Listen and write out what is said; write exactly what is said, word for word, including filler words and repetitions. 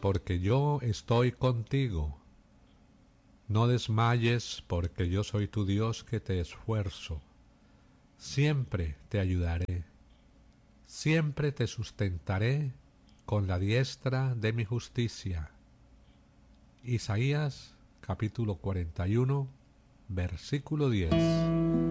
porque yo estoy contigo. No desmayes, porque yo soy tu Dios que te esfuerzo. Siempre te ayudaré. Siempre te sustentaré con la diestra de mi justicia. Isaías capítulo cuarenta y uno, versículo diez.